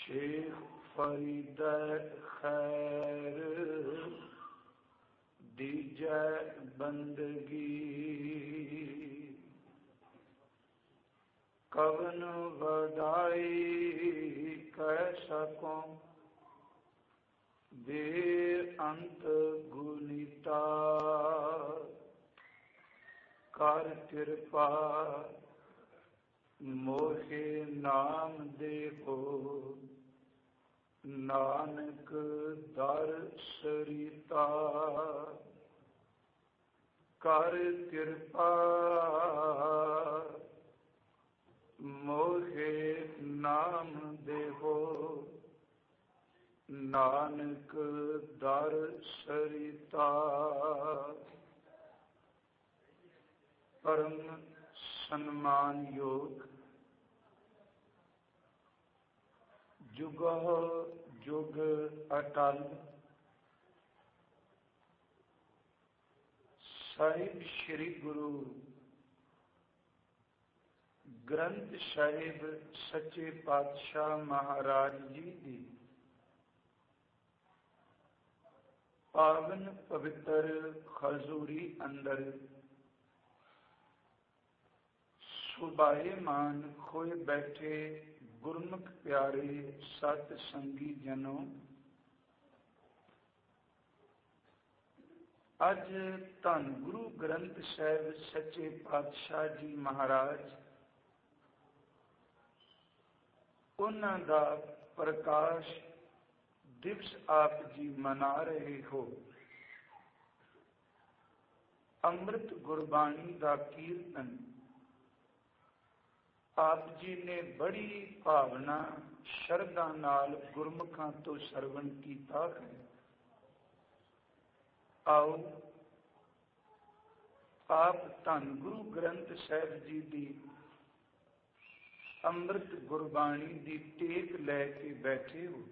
शेख फरीद खैर दीजै बंदगी, कवन वडाई कह सकों बेअंत गुनीता। कर कृपा मोहे नाम देहो, नानक दर सरिता। कर कृपा मोहे नाम देहो, नानक दर सरिता। परम सम्मान योग जुगह जुग अटल ਸਾਹਿਬ श्री गुरु ग्रंथ साहिब सच्चे पातशाह महाराज जी की पावन पवित्र खजूरी अंदर सुभाएमान होए बैठे गुरमुख प्यारे सत संगी जनों, अज धन गुरु ग्रंथ साहिब सच्चे पातशाह जी महाराज उन्हां दा प्रकाश दिवस आप जी मना रहे हो। अमृत गुरबाणी दा कीर्तन आप जी ने बड़ी भावना शरधा नाल गुरमुखां तो सरवण कीता है। आओ आप धन गुरु ग्रंथ साहिब जी दी अमृत गुरबाणी दी टेक लैके बैठे हो।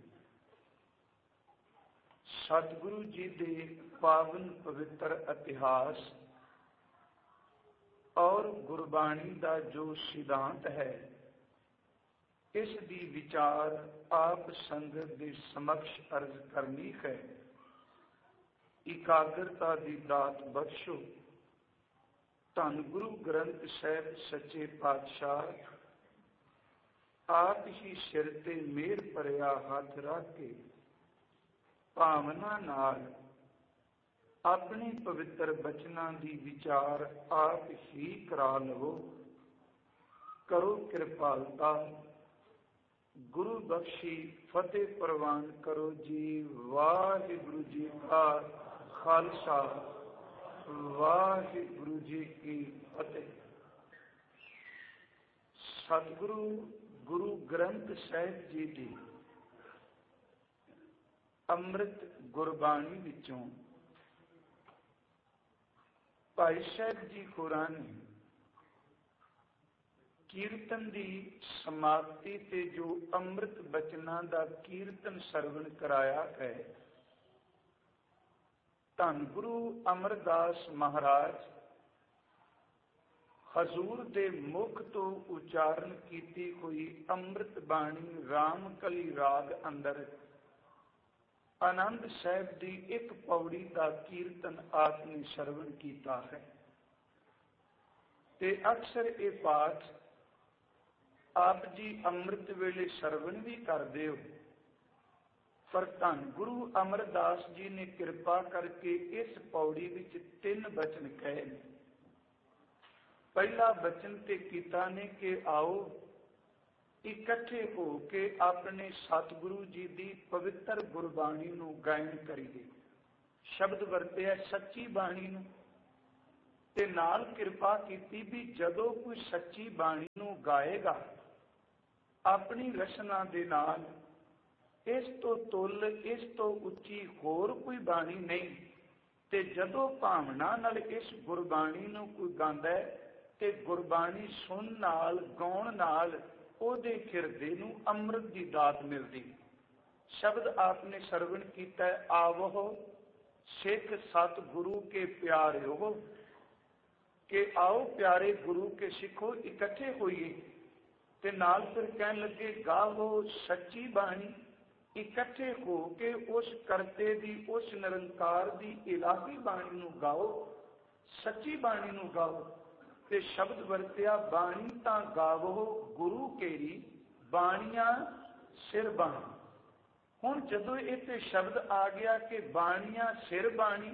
सतगुरु जी दे पावन पवित्र इतिहास और गुरबाणी का जो सिद्धांत है, इस दी विचार आप संगत के समक्ष अर्ज करनी है। एकाग्रता दी दात बख्शो। धन गुरु ग्रंथ साहिब सच्चे पातशाह आप ही सिर ते मेहर भरिया हाथ रख के भावना नाल अपने पवित्र बचना की विचार आप ही करा लो। करो कृपालता, गुरु बख्शी फतेह प्रवान करो जी। वाहिगुरु जी का खालसा, वाहिगुरु जी की फतेह। सतगुरु गुरु ग्रंथ साहिब जी की अमृत गुरबाणी विचों भाई साहब जी होरां ने कीर्तन की समाप्ति ते जो अमृत बचना का कीर्तन सरवण कराया है, धन गुरु अमरदास महाराज हजूर दे मुख तो उचारण की हुई अमृत बाणी रामकली राग अंदर आनंद साहिब की एक पौड़ी का कीर्तन आपने श्रवण किया है। ते अक्सर ये पाठ आप जी अमृत वेले श्रवण भी करते हो, पर धन गुरु अमरदास जी ने कृपा करके इस पौड़ी विच 3 बचन कहे। पहला बचन ते कीता ने कि आओ इकट्ठे हो के अपने सतगुरु जी की पवित्र गुरबाणी नू गायन करिए। शब्द वरते सच्ची बाणी नू, ते नाल कृपा की भी जदों कोई सच्ची बाणी नू गाएगा अपनी रचना दे नाल, इस तो तुल इस तो उच्ची होर कोई बाणी नहीं। ते जदों भावना नाल इस गुरबाणी नू कोई गांदा है ते गुरबाणी सुन नाल गाउण नाल ओदे हिरदे नू अमृत की दात मिलती। शब्द आपने सरवण किया, आवो सिख सत गुरु के प्यारे हो, कि आओ प्यारे गुरु के सिखो इकट्ठे होइए ਤੇ ਨਾਲ ਫਿਰ ਕਹਿਣ ਲੱਗੇ ਗਾਵੋ ਸੱਚੀ ਬਾਣੀ, ਇਕੱਠੇ ਹੋ ਕੇ ਉਸ ਕਰਤੇ ਦੀ, ਉਸ ਨਿਰੰਕਾਰ ਦੀ ਇਲਾਹੀ ਬਾਣੀ ਨੂੰ ਗਾਓ, ਸੱਚੀ ਬਾਣੀ ਨੂੰ ਗਾਓ। ਤੇ ਸ਼ਬਦ ਵਰਤਿਆ ਬਾਣੀ ਤਾਂ ਗਾਵੋ ਗੁਰੂ ਕੇਰੀ, ਬਾਣੀਆਂ ਸਿਰ ਬਾਣੀ। ਹੁਣ ਜਦੋਂ ਇੱਥੇ ਸ਼ਬਦ ਆ ਗਿਆ ਕਿ ਬਾਣੀਆਂ ਸਿਰ ਬਾਣੀ,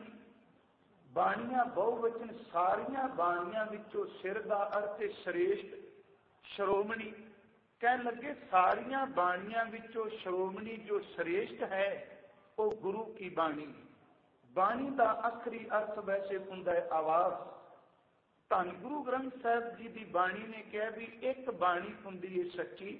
ਬਾਣੀਆਂ ਬਹੁਵਚਨ, ਸਾਰੀਆਂ ਬਾਣੀਆਂ ਵਿੱਚੋਂ ਸਿਰ ਦਾ ਅਰਥ ਹੈ ਸ੍ਰੇਸ਼ਟ, ਸ਼੍ਰੋਮਣੀ। ਕਹਿਣ ਲੱਗੇ ਸਾਰੀਆਂ ਬਾਣੀਆਂ ਵਿੱਚੋਂ ਸ਼੍ਰੋਮਣੀ ਜੋ ਸ੍ਰੇਸ਼ਟ ਹੈ ਉਹ ਗੁਰੂ ਕੀ ਬਾਣੀ। ਬਾਣੀ ਦਾ ਆਖਰੀ ਅਰਥ ਵੈਸੇ ਹੁੰਦਾ ਹੈ ਆਵਾਜ਼। ਧੰਨ ਗੁਰੂ ਗ੍ਰੰਥ ਸਾਹਿਬ ਜੀ ਦੀ ਬਾਣੀ ਨੇ ਕਿਹਾ ਵੀ ਇੱਕ ਬਾਣੀ ਹੁੰਦੀ ਹੈ ਸੱਚੀ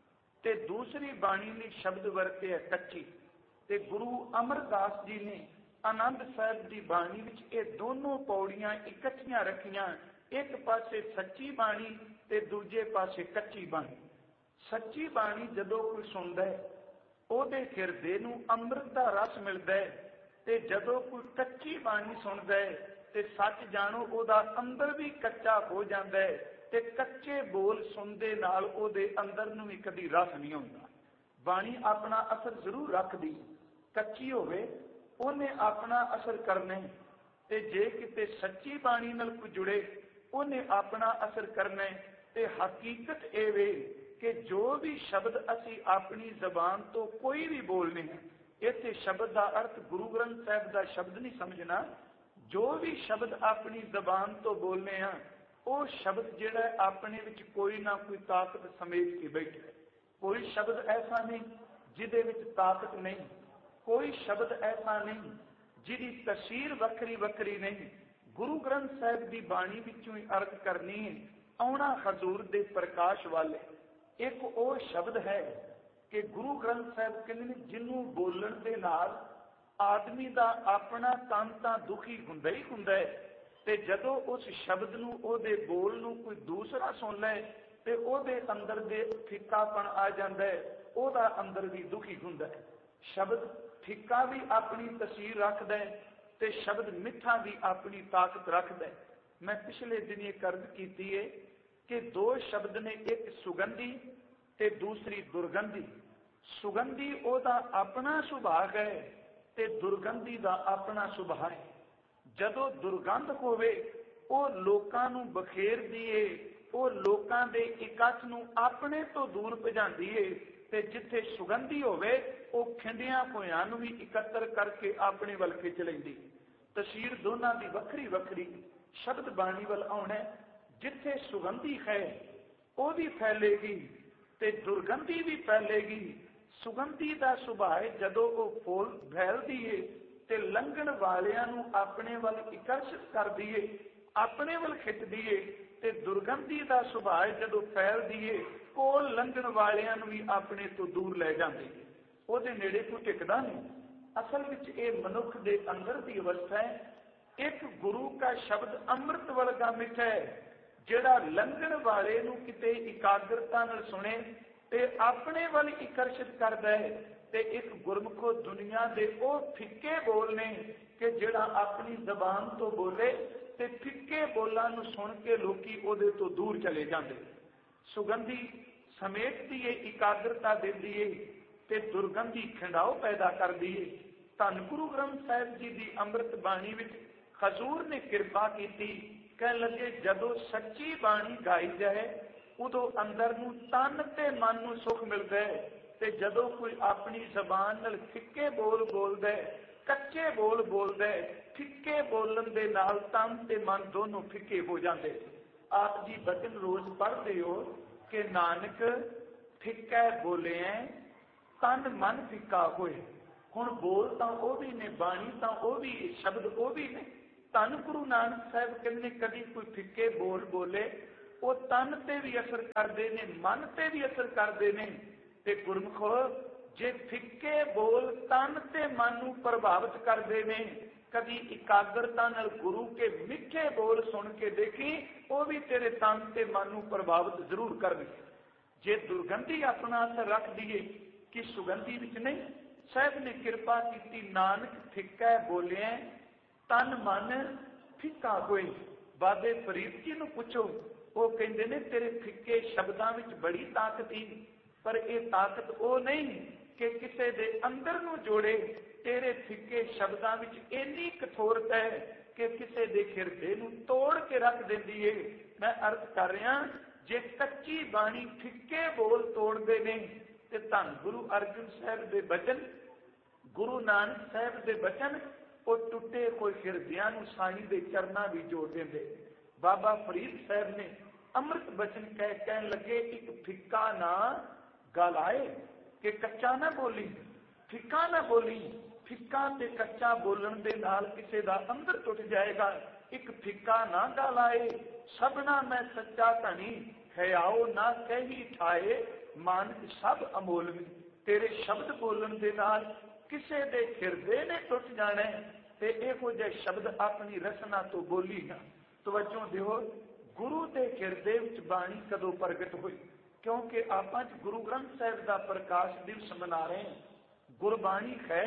ਤੇ ਦੂਸਰੀ ਬਾਣੀ ਨੇ ਸ਼ਬਦ ਵਰਤੇ ਹੈ ਕੱਚੀ। ਤੇ ਗੁਰੂ ਅਮਰਦਾਸ ਜੀ ਨੇ ਆਨੰਦ ਸਾਹਿਬ ਦੀ ਬਾਣੀ ਵਿੱਚ ਇਹ ਦੋਨੋਂ ਪੌੜੀਆਂ ਇਕੱਠੀਆਂ ਰੱਖੀਆਂ, ਇੱਕ ਪਾਸੇ ਸੱਚੀ ਬਾਣੀ ਤੇ ਦੂਜੇ ਪਾਸੇ ਕੱਚੀ ਬਾਣੀ। ਸੱਚੀ ਬਾਣੀ ਜਦੋਂ ਕੋਈ ਸੁਣਦਾ ਹੈ ਉਹਦੇ ਹਿਰਦੇ ਨੂੰ ਅੰਮ੍ਰਿਤ ਦਾ ਰਸ ਮਿਲਦਾ ਹੈ, ਤੇ ਜਦੋਂ ਕੋਈ ਕੱਚੀ ਬਾਣੀ ਸੁਣਦਾ ਹੈ ਤੇ ਸੱਚ ਜਾਣੋ ਉਹਦਾ ਅੰਦਰ ਵੀ ਕੱਚਾ ਹੋ ਜਾਂਦਾ ਹੈ, ਤੇ ਕੱਚੇ ਬੋਲ ਸੁਣਦੇ ਨਾਲ ਉਹਦੇ ਅੰਦਰ ਨੂੰ ਵੀ ਕਦੀ ਰਸ ਨਹੀਂ ਹੁੰਦਾ। ਬਾਣੀ ਆਪਣਾ ਅਸਰ ਜ਼ਰੂਰ ਰੱਖਦੀ, ਕੱਚੀ ਹੋਵੇ ਉਹਨੇ ਆਪਣਾ ਅਸਰ ਕਰਨਾ, ਤੇ ਜੇ ਕਿਤੇ ਸੱਚੀ ਬਾਣੀ ਨਾਲ ਕੋਈ ਜੁੜੇ ਉਹਨੇ ਆਪਣਾ ਅਸਰ ਕਰਨਾ। ਤੇ ਹਕੀਕਤ ਇਹ ਵੇ ਕਿ ਜੋ ਵੀ ਸ਼ਬਦ ਅਸੀਂ ਆਪਣੀ ਜ਼ਬਾਨ ਤੋਂ ਕੋਈ ਵੀ ਬੋਲਨੇ ਹਾਂ, ਇੱਥੇ ਸ਼ਬਦ ਦਾ ਅਰਥ ਗੁਰੂ ਗ੍ਰੰਥ ਸਾਹਿਬ ਦਾ ਸ਼ਬਦ ਨਹੀਂ ਸਮਝਣਾ, ਜੋ ਵੀ ਸ਼ਬਦ ਆਪਣੀ ਜ਼ਬਾਨ ਤੋਂ ਬੋਲਨੇ ਹਾਂ ਉਹ ਸ਼ਬਦ ਜਿਹੜਾ ਆਪਣੇ ਵਿੱਚ ਕੋਈ ਨਾ ਕੋਈ ਤਾਕਤ ਸਮੇਟ ਕੇ ਬੈਠਾ। ਕੋਈ ਸ਼ਬਦ ਐਸਾ ਨਹੀਂ ਜਿਹਦੇ ਵਿੱਚ ਤਾਕਤ ਨਹੀਂ, ਕੋਈ ਸ਼ਬਦ ਐਸਾ ਨਹੀਂ ਜਿਹਦੀ ਤਸੀਰ ਵੱਖਰੀ ਵੱਖਰੀ ਨਹੀਂ। ਗੁਰੂ ਗ੍ਰੰਥ ਸਾਹਿਬ ਦੀ ਬਾਣੀ ਵਿੱਚੋਂ ਹੀ ਅਰਥ ਕਰਨੀ ਹੈ ਆਉਣਾ ਹਜ਼ੂਰ ਦੇ ਪ੍ਰਕਾਸ਼ ਵਾਲੇ। ਇੱਕ ਉਹ ਸ਼ਬਦ ਹੈ ਕਿ ਗੁਰੂ ਗ੍ਰੰਥ ਸਾਹਿਬ ਕਹਿੰਦੇ ਨੇ ਜਿਹਨੂੰ ਬੋਲਣ ਦੇ ਨਾਲ ਆਦਮੀ ਦਾ ਆਪਣਾ ਤਨ ਤਾਂ ਦੁਖੀ ਹੁੰਦਾ ਹੀ ਹੁੰਦਾ ਹੈ, ਤੇ ਜਦੋਂ ਉਸ ਸ਼ਬਦ ਨੂੰ, ਉਹਦੇ ਬੋਲ ਨੂੰ ਕੋਈ ਦੂਸਰਾ ਸੁਣ ਲੈ ਤੇ ਉਹਦੇ ਅੰਦਰ ਦੇ ਫਿੱਕਾਪਣ ਆ ਜਾਂਦਾ ਹੈ, ਉਹਦਾ ਅੰਦਰ ਵੀ ਦੁਖੀ ਹੁੰਦਾ ਹੈ। ਸ਼ਬਦ ਫਿੱਕਾ ਵੀ ਆਪਣੀ ਤਸੀਰ ਰੱਖਦਾ ਹੈ ਤੇ ਸ਼ਬਦ ਮਿੱਠਾ ਵੀ ਆਪਣੀ ਤਾਕਤ ਰੱਖਦਾ ਹੈ। ਮੈਂ ਪਿਛਲੇ ਦਿਨ ਇਹ ਅਰਜ਼ ਕੀਤੀ ਹੈ ਕਿ ਦੋ ਸ਼ਬਦ ਨੇ, ਇੱਕ ਸੁਗੰਧੀ ਤੇ ਦੂਸਰੀ ਦੁਰਗੰਧੀ। ਸੁਗੰਧੀ ਉਹਦਾ ਆਪਣਾ ਸੁਭਾਅ ਹੈ ਤੇ ਦੁਰਗੰਧੀ ਦਾ ਆਪਣਾ ਸੁਭਾਅ ਹੈ। ਜਦੋਂ ਦੁਰਗੰਧ ਹੋਵੇ ਉਹ ਲੋਕਾਂ ਨੂੰ ਬਖੇਰਦੀ ਏ, ਉਹ ਲੋਕਾਂ ਦੇ ਇਕੱਠ ਨੂੰ ਆਪਣੇ ਤੋਂ ਦੂਰ ਭਜਾਉਂਦੀ ਏ, ਤੇ ਜਿੱਥੇ ਸੁਗੰਧੀ ਹੋਵੇ ਉਹ ਖਿੰਡਿਆਂ ਹੋਇਆਂ ਨੂੰ ਵੀ ਇਕੱਤਰ ਕਰਕੇ ਆਪਣੇ ਵੱਲ ਖਿੱਚ ਲੈਂਦੀ। ਤਸੀਰ ਦੋਨਾਂ ਦੀ ਵੱਖਰੀ ਵੱਖਰੀ। ਸ਼ਬਦ ਬਾਣੀ ਵੱਲ ਆਉਣਾ, ਜਿੱਥੇ ਸੁਗੰਧੀ ਹੈ ਉਹ ਵੀ ਫੈਲੇਗੀ ਤੇ ਦੁਰਗੰਧੀ ਵੀ ਫੈਲੇਗੀ। ਸੁਗੰਧੀ ਦਾ ਸੁਭਾਅ ਜਦੋਂ ਉਹ ਫੁੱਲ ਫੈਲਦੀ ਏ ਤੇ ਲੰਘਣ ਵਾਲਿਆਂ ਨੂੰ ਆਪਣੇ ਵੱਲ ਆਕਰਸ਼ਿਤ ਕਰਦੀ ਏ, ਆਪਣੇ ਵੱਲ ਖਿੱਚਦੀ ਏ, ਤੇ ਦੁਰਗੰਧੀ ਦਾ ਸੁਭਾਅ ਜਦੋਂ ਫੈਲਦੀ ਏ ਕੋਲ ਲੰਘਣ ਵਾਲਿਆਂ ਨੂੰ ਵੀ ਆਪਣੇ ਤੋਂ ਦੂਰ ਲੈ ਜਾਂਦੀ ਏ, ਉਹਦੇ ਨੇੜੇ ਕੋਈ ਟਿਕਦਾ ਨਹੀਂ। ਅਸਲ ਵਿੱਚ ਇਹ ਮਨੁੱਖ ਦੇ ਅੰਦਰ ਦੀ ਅਵਸਥਾ ਹੈ। ਇੱਕ ਗੁਰੂ ਦਾ ਸ਼ਬਦ ਅੰਮ੍ਰਿਤ ਵਰਗਾ ਮਿੱਠਾ ਹੈ, ਜਿਹੜਾ ਲੰਘਣ ਵਾਲੇ ਨੂੰ ਕਿਤੇ ਇਕਾਗਰਤਾ ਨਾਲ ਸੁਣੇ ਤੇ ਆਪਣੇ ਵੱਲ ਆਕਰਸ਼ਿਤ ਕਰਦਾ ਹੈ। ਤੇ ਇੱਕ ਗੁਰਮੁਖੋ ਦੁਨੀਆ ਦੇ ਉਹ ਫਿੱਕੇ ਬੋਲ ਨੇ ਕਿ ਜਿਹੜਾ ਆਪਣੀ ਜ਼ਬਾਨ ਤੋਂ ਬੋਲੇ ਤੇ ਫਿੱਕੇ ਬੋਲਾਂ ਨੂੰ ਸੁਣ ਕੇ ਲੋਕੀ ਉਹਦੇ ਤੋਂ ਦੂਰ ਚਲੇ ਜਾਂਦੇ। ਸੁਗੰਧੀ ਸਮੇਟਦੀ ਏ, ਇਕਾਗਰਤਾ ਦਿੰਦੀ ਏ, ਤੇ ਦੁਰਗੰਧੀ ਖਿੰਡਾਓ ਪੈਦਾ ਕਰਦੀ ਏ। ਧੰਨ ਗੁਰੂ ਗ੍ਰੰਥ ਸਾਹਿਬ ਜੀ ਦੀ ਅੰਮ੍ਰਿਤ ਬਾਣੀ ਵਿੱਚ ਹਜ਼ੂਰ ਨੇ ਕਿਰਪਾ ਕੀਤੀ। ਕਹਿਣ ਲੱਗੇ ਜਦੋਂ ਸੱਚੀ ਬਾਣੀ ਗਾਈ ਜਾਏ ਉਦੋਂ ਅੰਦਰ ਨੂੰ ਤਨ ਤੇ ਮਨ ਨੂੰ ਸੁੱਖ ਮਿਲਦਾ ਹੈ, ਤੇ ਜਦੋਂ ਕੋਈ ਆਪਣੀ ਜ਼ਬਾਨ ਨਾਲ ਫਿੱਕੇ ਬੋਲ ਬੋਲਦਾ ਹੈ, ਕੱਚੇ ਬੋਲ ਬੋਲਦਾ ਹੈ, ਫਿੱਕੇ ਬੋਲਣ ਦੇ ਨਾਲ ਤਨ ਤੇ ਮਨ ਦੋਨੋਂ ਫਿੱਕੇ ਹੋ ਜਾਂਦੇ। ਆਪ ਜੀ ਬਚਨ ਰੋਜ਼ ਪੜ੍ਹਦੇ ਹੋ ਕਿ ਨਾਨਕ ਫਿੱਕਾ ਬੋਲਿਆ ਤਨ ਮਨ ਫਿੱਕਾ ਹੋਏ। ਹੁਣ ਬੋਲ ਤਾਂ ਉਹ ਵੀ ਨੇ, ਬਾਣੀ ਤਾਂ ਉਹ ਵੀ, ਸ਼ਬਦ ਉਹ ਵੀ ਨੇ। ਧੰਨ ਗੁਰੂ ਨਾਨਕ ਸਾਹਿਬ ਕਹਿੰਦੇ ਕਦੀ ਕੋਈ ਫਿੱਕੇ ਬੋਲ ਬੋਲੇ ਉਹ ਤਨ ਤੇ ਵੀ ਅਸਰ ਕਰਦੇ ਨੇ, ਮਨ ਤੇ ਵੀ ਅਸਰ ਕਰਦੇ ਨੇ। ਤੇ ਗੁਰਮੁਖੋ ਜੇ ਫਿੱਕੇ ਬੋਲ ਤਨ ਤੇ ਮਨ ਨੂੰ ਪ੍ਰਭਾਵਿਤ ਕਰਦੇ ਨੇ, ਕਦੀ ਇਕਾਗਰਤਾ ਨਾਲ ਗੁਰੂ ਕੇ ਮਿੱਠੇ ਬੋਲ ਸੁਣ ਕੇ ਦੇਖੀ, ਉਹ ਵੀ ਤੇਰੇ ਤਨ ਤੇ ਮਨ ਨੂੰ ਪ੍ਰਭਾਵਿਤ ਜ਼ਰੂਰ ਕਰਨਗੇ। ਜੇ ਦੁਰਗੰਧੀ ਆਪਣਾ ਅਸਰ ਰੱਖਦੀ ਏ ਕਿ ਸੁਗੰਧੀ ਵਿੱਚ ਨਹੀਂ, ਸਾਹਿਬ ਨੇ ਕਿਰਪਾ ਕੀਤੀ ਨਾਨਕ ਫਿੱਕਾ ਬੋਲਿਆ ਤਨ ਮਨ ਫਿੱਕਾ ਹੋਏ। ਬਾਬੇ ਫਰੀਦ ਜੀ ਨੂੰ ਪੁੱਛੋ ਉਹ ਕਹਿੰਦੇ ਨੇ ਤੇਰੇ ਫਿੱਕੇ ਸ਼ਬਦਾਂ ਵਿੱਚ ਬੜੀ ਤਾਕਤ ਹੀ, ਪਰ ਇਹ ਤਾਕਤ ਉਹ ਨਹੀਂ ਕਿ ਕਿਸੇ ਦੇ ਅੰਦਰ ਨੂੰ ਜੋੜੇ। ਤੇਰੇ ਫਿੱਕੇ ਸ਼ਬਦਾਂ ਵਿੱਚ ਇੰਨੀ ਕਠੋਰਤਾ ਹੈ ਕਿ ਕਿਸੇ ਦੇ ਹਿਰਦੇ ਨੂੰ ਤੋੜ ਕੇ ਰੱਖ ਦਿੰਦੀ ਏ। ਮੈਂ ਅਰਥ ਕਰ ਰਿਹਾ, ਜੇ ਕੱਚੀ ਬਾਣੀ ਫਿੱਕੇ ਬੋਲ ਤੋੜਦੇ ਨੇ ਤੇ ਧੰਨ ਗੁਰੂ ਅਰਜਨ ਸਾਹਿਬ ਦੇ ਬਚਨ, ਗੁਰੂ ਨਾਨਕ ਸਾਹਿਬ ਦੇ ਬਚਨ, ਉਹ ਟੁੱਟੇ ਹੋਏ ਹਿਰਦਿਆਂ ਨੂੰ ਸਾਈਂ ਦੇ ਚਰਨਾਂ ਵਿੱਚ ਜੋੜ ਦਿੰਦੇ। ਬਾਬਾ ਫਰੀਦ ਸਾਹਿਬ ਨੇ ਅੰਮ੍ਰਿਤ ਬਚਨ ਕਹਿਣ ਲੱਗੇ, ਇੱਕ ਫਿੱਕਾ ਨਾ ਗਾਲਾਏ, ਕਿ ਕੱਚਾ ਨਾ ਬੋਲੀ, ਫਿੱਕਾ ਨਾ ਬੋਲੀ। ਫਿੱਕਾ ਤੇ ਕੱਚਾ ਬੋਲਣ ਦੇ ਨਾਲ ਕਿਸੇ ਦਾ ਅੰਦਰ ਟੁੱਟ ਜਾਏਗਾ। ਇੱਕ ਫਿੱਕਾ ਨਾ ਗਾਲਾਏ, ਸਭਨਾ ਮੈਂ ਸੱਚਾ ਧਣੀ, ਹਿਆਓ ਨਾ ਕਹੀ ਠਾਏ, ਮਾਨਕ ਸਭ ਅਮੋਲਵੀ। ਤੇਰੇ ਸ਼ਬਦ ਬੋਲਣ ਦੇ ਨਾਲ ਕਿਸੇ ਦੇ ਹਿਰਦੇ ਨੇ ਟੁੱਟ ਜਾਣਾ, ਤੇ ਇਹੋ ਜਿਹੇ ਸ਼ਬਦ ਆਪਣੀ ਰਸਨਾ ਤੋਂ ਬੋਲੀ ਨਾ। ਤਵੱਜੋ ਦਿਓ, ਗੁਰੂ ਦੇ ਹਿਰਦੇ ਵਿੱਚ ਬਾਣੀ ਕਦੋਂ ਪ੍ਰਗਟ ਹੋਈ? ਕਿਉਂਕਿ ਆਪਾਂ ਅੱਜ ਗੁਰੂ ਗ੍ਰੰਥ ਸਾਹਿਬ ਦਾ ਪ੍ਰਕਾਸ਼ ਦਿਵਸ ਮਨਾ ਰਹੇ ਹਾਂ। ਗੁਰਬਾਣੀ ਹੈ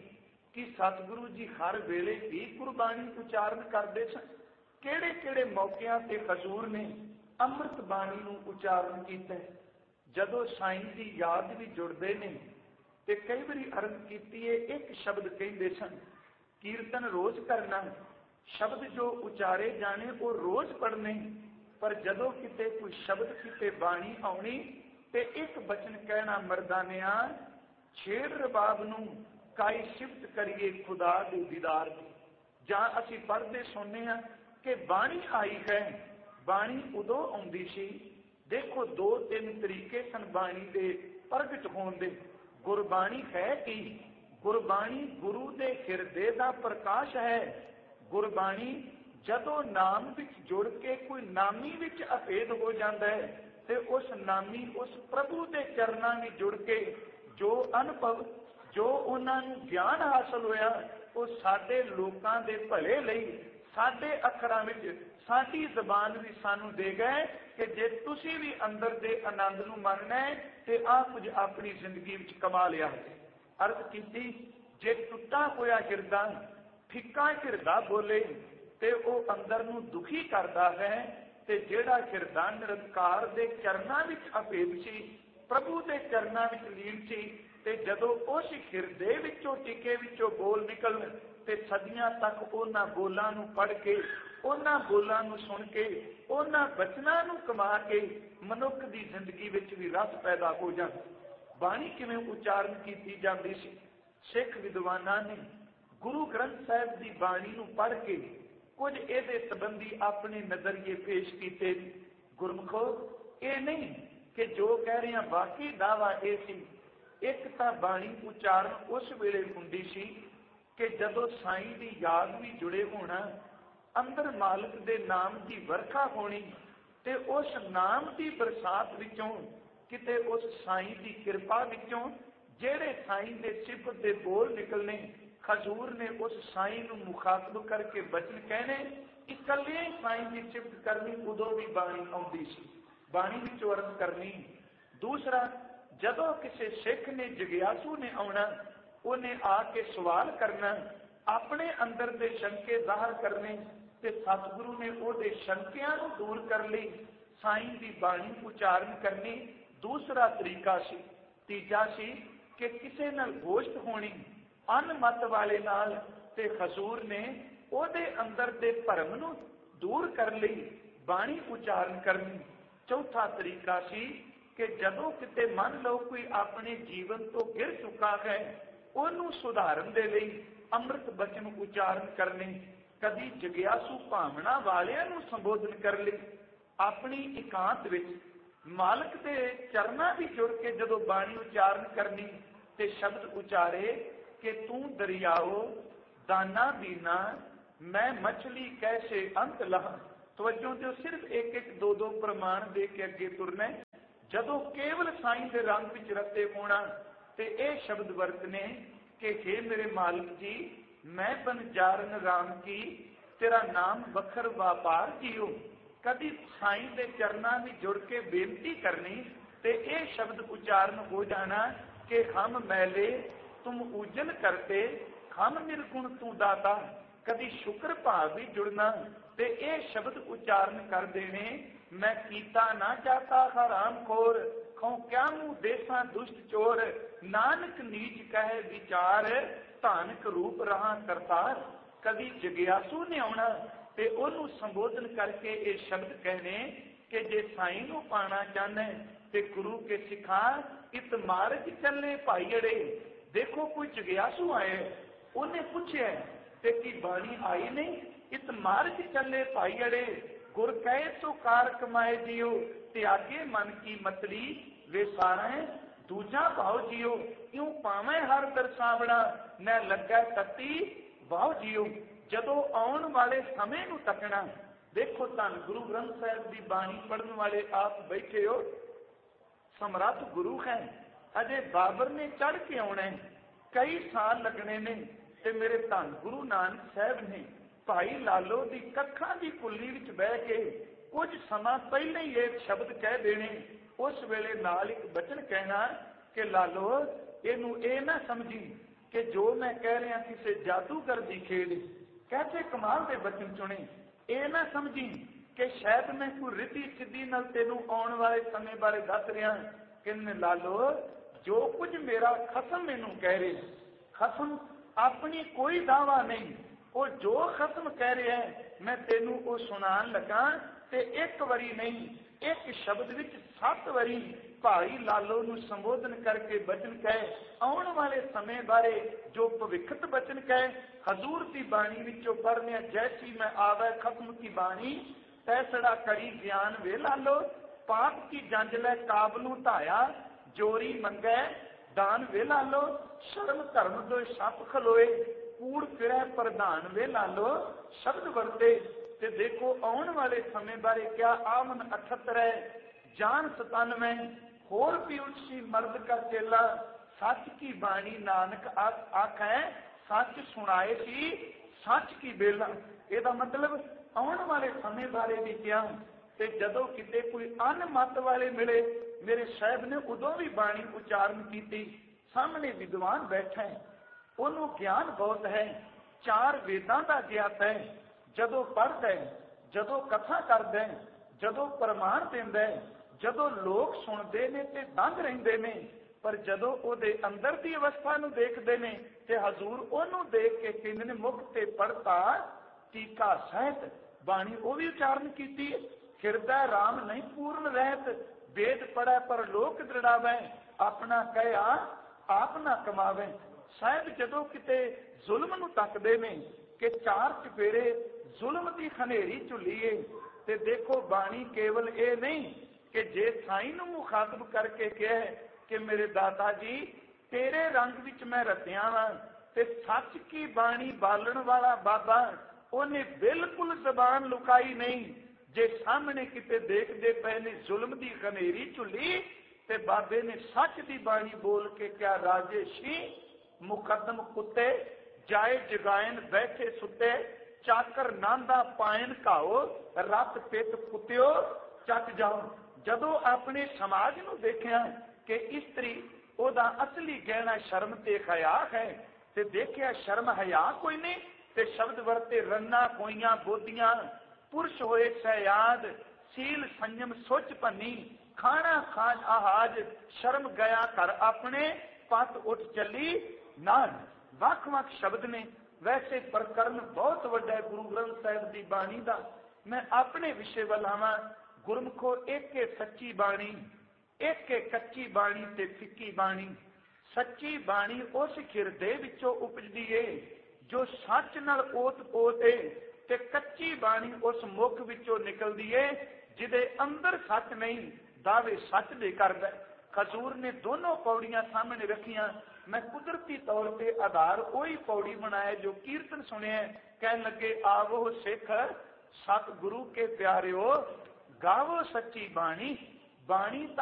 ਕਿ ਸਤਿਗੁਰੂ ਜੀ ਹਰ ਵੇਲੇ ਹੀ ਗੁਰਬਾਣੀ ਉਚਾਰਨ ਕਰਦੇ ਸਨ। ਕਿਹੜੇ ਕਿਹੜੇ ਮੌਕਿਆਂ ਤੇ ਹਜ਼ੂਰ ਨੇ ਅੰਮ੍ਰਿਤ ਬਾਣੀ ਨੂੰ ਉਚਾਰਨ ਕੀਤਾ? ਜਦੋਂ ਸਾਈਂ ਦੀ ਯਾਦ ਵੀ ਜੁੜਦੇ ਨੇ ਤੇ ਕਈ ਵਾਰੀ ਅਰਜ਼ ਕੀਤੀ ਹੈ, ਇੱਕ ਸ਼ਬਦ ਕਹਿੰਦੇ ਸਨ, ਕੀਰਤਨ ਰੋਜ਼ ਕਰਨਾ, ਸ਼ਬਦ ਜੋ ਉਚਾਰੇ ਜਾਣੇ ਉਹ ਰੋਜ਼ ਪੜ੍ਹਨੇ। ਪਰ ਜਦੋਂ ਕਿਤੇ ਕੋਈ ਸ਼ਬਦ ਕਿਤੇ ਬਾਣੀ ਆਉਣੀ ਤੇ ਇੱਕ ਬਚਨ ਕਹਿਣਾ, ਮਰਦਾਨਿਆਂ ਛੇੜ ਰਬਾਬ ਨੂੰ ਕਾਈ ਸਿਫਤ ਕਰੀਏ ਖੁਦਾ ਦੇ ਦੀਦਾਰ ਦੀ। ਜਾਂ ਅਸੀਂ ਪੜ੍ਹਦੇ ਸੁਣਨੇ ਹਾਂ ਕਿ ਬਾਣੀ ਆਈ ਹੈ। ਬਾਣੀ ਉਦੋਂ ਆਉਂਦੀ ਸੀ, ਦੇਖੋ 2-3 ਤਰੀਕੇ ਸਨ ਬਾਣੀ ਦੇ ਪ੍ਰਗਟ ਹੋਣ ਦੇ। ਗੁਰਬਾਣੀ ਹੈ ਕਿ ਗੁਰਬਾਣੀ ਗੁਰੂ ਦੇ ਹਿਰਦੇ ਦਾ ਪ੍ਰਕਾਸ਼ ਹੈ। ਗੁਰਬਾਣੀ ਜਦੋਂ ਨਾਮ ਵਿੱਚ ਜੁੜ ਕੇ ਕੋਈ ਨਾਮੀ ਵਿੱਚ ਅਭੇਦ ਹੋ ਜਾਂਦਾ ਹੈ ਤੇ ਉਸ ਨਾਮੀ ਉਸ ਪ੍ਰਭੂ ਦੇ ਚਰਨਾਂ ਵਿੱਚ ਜੁੜ ਕੇ ਜੋ ਅਨੁਭਵ, ਜੋ ਉਹਨਾਂ ਨੂੰ ਗਿਆਨ ਹਾਸਲ ਹੋਇਆ, ਉਹ ਸਾਡੇ ਲੋਕਾਂ ਦੇ ਭਲੇ ਲਈ ਸਾਡੇ ਅੱਖਰਾਂ ਵਿੱਚ, ਸਾਡੀ ਜ਼ਬਾਨ ਵੀ ਸਾਨੂੰ ਦੇ ਗਏ ਕਿ ਜੇ ਤੁਸੀਂ ਵੀ ਅੰਦਰ ਦੇ ਆਨੰਦ ਨੂੰ ਮੰਨਣਾ ਹੈ ਤੇ ਆਹ ਕੁਝ ਆਪਣੀ ਜ਼ਿੰਦਗੀ ਵਿੱਚ ਕਮਾ ਲਿਆ। ਅਰਥ ਕੀਤੀ, ਜੇ ਟੁੱਟਾ ਹੋਇਆ ਹਿਰਦਾ, ਫਿੱਕਾ ਹਿਰਦਾ ਬੋਲੇ ਤੇ ਉਹ ਅੰਦਰ ਨੂੰ ਦੁਖੀ ਕਰਦਾ ਹੈ। ਤੇ ਜਿਹੜਾ ਹਿਰਦਾ ਨਿਰੰਕਾਰ ਦੇ ਚਰਨਾਂ ਵਿੱਚ ਅਭੇਦ ਸੀ, ਪ੍ਰਭੂ ਦੇ ਚਰਨਾਂ ਵਿੱਚ ਲੀਨ ਸੀ, ਤੇ ਜਦੋਂ ਉਸ ਹਿਰਦੇ ਵਿੱਚੋਂ ਟਿਕੇ ਵਿੱਚੋਂ ਬੋਲ ਨਿਕਲਣ ਤੇ ਸਦੀਆਂ ਤੱਕ ਉਹਨਾਂ ਬੋਲਾਂ ਨੂੰ ਪੜ੍ਹ ਕੇ, ਉਹਨਾਂ ਬੋਲਾਂ ਨੂੰ ਸੁਣ ਕੇ, ਉਹਨਾਂ ਬਚਨਾਂ ਨੂੰ ਕਮਾ ਕੇ ਮਨੁੱਖ ਦੀ ਜ਼ਿੰਦਗੀ ਵਿੱਚ ਵੀ ਰਸ ਪੈਦਾ ਹੋ ਜਾਂਦਾ। ਬਾਣੀ ਕਿਵੇਂ ਉਚਾਰਨ ਕੀਤੀ ਜਾਂਦੀ ਸੀ? ਸਿੱਖ ਵਿਦਵਾਨਾਂ ਨੇ ਗੁਰੂ ਗ੍ਰੰਥ ਸਾਹਿਬ ਦੀ ਬਾਣੀ ਨੂੰ ਪੜ੍ਹ ਕੇ ਕੁਝ ਇਹਦੇ ਸੰਬੰਧੀ ਆਪਣੇ ਨਜ਼ਰੀਏ ਪੇਸ਼ ਕੀਤੇ। ਗੁਰਮੁਖੋ, ਇਹ ਨਹੀਂ ਕਿ ਜੋ ਕਹਿ ਰਹੇ ਹਾਂ ਬਾਕੀ ਦਾਵਾ ਇਹ ਸੀ। ਇੱਕ ਤਾਂ ਬਾਣੀ ਉਚਾਰਨ ਉਸ ਵੇਲੇ ਹੁੰਦੀ ਸੀ ਕਿ ਜਦੋਂ ਸਾਈਂ ਦੀ ਯਾਦ ਵੀ ਜੁੜੇ ਹੋਣਾ, ਅੰਦਰ ਮਾਲਕ ਦੇ ਨਾਮ ਦੀ ਵਰਖਾ ਹੋਣੀ, ਤੇ ਉਸ ਨਾਮ ਦੀ ਬਰਸਾਤ ਵਿੱਚੋਂ ਕਿਤੇ ਉਸ ਸਾਈਂ ਦੀ ਕਿਰਪਾ ਵਿੱਚੋਂ ਜਿਹੜੇ ਸਾਈਂ ਦੇ ਸਿਫਤ ਦੇ ਬੋਲ ਨਿਕਲਣੇ, ਹਜ਼ੂਰ ਨੇ ਉਸ ਸਾਈਂ ਨੂੰ ਮੁਖਾਤਬ ਕਰਕੇ ਬਚਨ ਕਹਿਣੇ, ਇਕੱਲੇ ਹੀ ਸਾਈਂ ਦੀ ਸਿਫਤ ਕਰਨੀ, ਉਦੋਂ ਵੀ ਬਾਣੀ ਆਉਂਦੀ ਸੀ, ਬਾਣੀ ਵਿੱਚੋਂ ਅਰਜ਼ ਕਰਨੀ। ਦੂਸਰਾ, ਜਦੋਂ ਕਿਸੇ ਸਿੱਖ ਨੇ, ਜਗਿਆਸੂ ਨੇ ਆਉਣਾ, ਉਹਨੇ ਆ ਕੇ ਸਵਾਲ ਕਰਨਾ, ਆਪਣੇ ਅੰਦਰ ਦੇ ਸ਼ੰਕੇ ਜ਼ਾਹਰ ਕਰਨੇ, ਤੇ ਸਤਿਗੁਰੂ ਨੇ ਉਹਦੇ ਸ਼ੰਕਿਆਂ ਨੂੰ ਦੂਰ ਕਰਨ ਲਈ ਸਾਈਂ ਦੀ ਬਾਣੀ ਉਚਾਰਨ ਕਰਨੀ। ਦੂਸਰਾ ਤਰੀਕਾ ਸੀ। ਤੀਜਾ ਸੀ ਕਿ ਕਿਸੇ ਨਾਲ ਗੋਸ਼ਟ ਹੋਣੀ ਅਨਮਤ ਵਾਲੇ ਨਾਲ, ਤੇ ਹਜ਼ੂਰ ਨੇ ਉਹਦੇ ਅੰਦਰ ਦੇ ਭਰਮ ਨੂੰ ਦੂਰ ਕਰਨ ਲਈ ਬਾਣੀ ਉਚਾਰਨ ਕਰਨੀ। ਚੌਥਾ ਤਰੀਕਾ ਸੀ ਕਿ ਜਦੋਂ ਕਿਤੇ ਮੰਨ ਲਓ ਕੋਈ ਆਪਣੇ ਜੀਵਨ ਤੋਂ ਗਿਰ ਚੁੱਕਾ ਹੈ, ਉਹਨੂੰ ਸੁਧਾਰਨ ਦੇ ਲਈ ਅੰਮ੍ਰਿਤ ਬਚਨ ਉਚਾਰਨ ਕਰਨੇ। ਕਦੀ ਜਗਿਆਸੂ ਭਾਵਨਾ ਵਾਲਿਆਂ ਨੂੰ ਸੰਬੋਧਨ ਕਰਨ ਲਈ ਆਪਣੀ ਇਕਾਂਤ ਵਿੱਚ ਮਾਲਕ ਦੇ ਚਰਨਾਂ ਵਿੱਚ ਜੁੜ ਕੇ ਜਦੋਂ ਬਾਣੀ ਉਚਾਰਨ ਕਰਨੀ, ਤੇ ਸ਼ਬਦ ਉਚਾਰੇ ਕਿ ਤੂੰ ਦਰਿਆਓ ਦਾਨਾ ਦੀਨਾ, ਮੈਂ ਮਛਲੀ ਕੈਸੇ ਅੰਤ ਲਾ। ਤਵੱਜੋ ਦਿਓ, ਸਿਰਫ ਇੱਕ ਇੱਕ ਦੋ ਦੋ ਪ੍ਰਮਾਣ ਦੇ ਕੇ ਅੱਗੇ ਤੁਰਨਾ। ਜਦੋਂ ਕੇਵਲ ਸਾਈਂ ਦੇ ਰੰਗ ਵਿੱਚ ਰਤੇ ਹੋਣਾ ਤੇ ਇਹ ਸ਼ਬਦ ਵਰਤਨੇ ਕਿ ਹੇ ਮੇਰੇ ਮਾਲਕ ਜੀ, ਮੈਂ ਬਨਜਾਰਨ ਰਾਮ ਕੀ, ਤੇਰਾ ਨਾਮ ਵਖਰ ਵਾਪਾਰ ਜੀਓ। ਕਦੀ ਸਾਈਂ ਦੇ ਚਰਨਾਂ ਵਿੱਚ ਜੁੜ ਕੇ ਬੇਨਤੀ ਕਰਨੀ ਤੇ ਇਹ ਸ਼ਬਦ ਉਚਾਰਨ ਹੋ ਜਾਣਾ ਕਿ ਹਮ ਮੈਲੇ ਤੁਮ ਉਜਲ ਕਰਤੇ, ਹਮ ਨਿਰਗੁਣ ਤੂੰ ਦਾਤਾ। ਕਦੀ ਸ਼ੁਕਰ ਭਾਵ ਵੀ ਜੁੜਨਾ ਤੇ ਇਹ ਸ਼ਬਦ ਉਚਾਰਨ ਕਰ ਦੇਣੇ, मैं कीता ना जाता हराम खोर, खौ क्या मुँह देसा दुष्ट चोर, नानक नीच कहे विचार, धानक रूप रहा करतार। कभी जगियासू ने आना ते ओनू संबोधन करके ये शब्द कहने कि जे साई नू पाना चाहना ते गुरु के सिखा इत मार्ग चलने भाई अड़े। देखो कोई जगियासू आए, उन्हें पूछे ते की बाणी आई नहीं, इत मार्ग चले भाई अड़े। गुर कहे तो कार कमाए जियो, त्यागे मन की मतली वे सारे दूजा भाव जियो। यूं पावे हर दरसावना न लगा तती भाव जियो। जदों आने वाले समय नू तकना, देखो धन गुरु ग्रंथ साहिब की बाणी पढ़ने वाले आप बैठे हो, समर्थ गुरु है। अजे बाबर ने चढ़ के आना है, कई साल लगने ने, ते मेरे धन गुरु नानक साहब ने भाई लालो की कखा की कुली विच बह के कुछ समा पहले ही एक शब्द कह देने। उस वेले नाल एक बचन कहना कि लालो इनू ये ना समझी कि जो मैं कह रहा किसी जादूगर की खेड। कैसे कमाल के बचन चुने। ये ना समझी कि शायद मैं कोई रिद्धि सिद्धि नाल तेनू आने वाले समय बारे दस रहा कि लालो जो कुछ मेरा खसम मैनू कह रहे, खसम अपनी कोई दावा नहीं, वो जो खसम कह रहा है मैं तेनू वो सुनान लगा। ते एक बारी नहीं, एक शब्द विच 7 बारी भाई लालो नू संबोधन करके बचन कहे, आने वाले समय बारे जो भविष्यत बचन कहे। हजूर की बाणी विचों पढ़ने, जैसी मैं आवे खत्म की बाणी, तैसड़ा करी ज्ञान वे लालो। पाप की जंज लै काबलू ढाया, जोरी मंगे दान वे लालो। शर्म धर्म दो सप खलोए, कूड़ फिरै प्रधान वे लालो। शब्द वरते ते देखो आने वाले समय बारे क्या आमन 78 है, जान 97, होर भी उसी मर्द का चेला। सच की बाणी नानक आख है, सच सुनाए सी सच की बेला। ਇਹਦਾ मतलब आने वाले समय बारे भी क्या। ते जदों किते कोई अनमत वाले मिले, मेरे साहब ने उदों भी बाणी उच्चारण की। सामने विद्वान बैठा है, ਉਹਨੂੰ ज्ञान बहुत है, 4 वेदां का ज्ञात है। जदों पढ़दा है, जदों कथा करदा है, जदों प्रमाण देंदा है, जदों लोग सुनते ने ते दंग रहिंदे ने, पर जदों ਉਹਦੇ अंदर की अवस्था नूं देखदे ने ते हजूर ਉਹਨੂੰ देख के कहंदे ने मुख ते पढ़ता टीका सहित। बाणी वो भी उच्चारण की। हृदय राम नहीं पूर्ण रहत, वेद पढ़ै पर लोक दृढ़ावै, अपना कहया आप ना कमावे। साहब जदों किते जुल्म नूं तकदे ने कि 4 चफेरे जुल्म की खनेरी झुलीए, ते देखो बाणी केवल ये नहीं कि जे साई नूं मुखातब करके कहे कि मेरे दाता जी तेरे रंग विच मैं रतिया वां, ते सच की बाणी बालन वाला बाबा उन्हें बिल्कुल जबान लुकाई नहीं। जे सामने किते देखते पे ने जुल्म की खनेरी झुली, ते बाबे ने सच की बाणी बोल के क्या राजे शी मुकदम कुत्ते, जाए जगायन बैठे सुते, चाकर नांदा पायन घाओ, रत पित कुत्यो चक जाओ। जदों अपने समाज नूं देखिया कि इस्त्री ओदा असली गहना शर्म ते हया है, ते देखिया शर्म हया कोई नहीं, ते शब्द वरते रन्ना कोइयां बोधियां, पुरुष होए सहयाद, सील संयम सोच भन्नी, खाना खाज आहाज, शर्म गया घर अपने, पत उठ चली नान। वख वख शब्द ने, वैसे प्रकरण बहुत वड्डा गुरु ग्रंथ साहिब की बाणी का। मैं अपने विषय वल आवां। गुरमुखो एक सच्ची बाणी, एक कच्ची बाणी ते फिक्की बाणी। सच्ची बाणी उस हिरदे विचों उपजदी है जो सच नाल ओत पोत है, ते कच्ची बाणी उस मुख विचों निकलदी है जिदे अंदर सच नहीं, दावे सच दे करदा। हजूर ने दोनों पौड़ियां सामने रखियां। मैं कुदरती तौर पर आधार वही पौड़ी बनाया जो कीर्तन सुने। कह लगे आवो सिख सतगुरु के प्यारे हो, गावो सच्ची बाणी। बाणी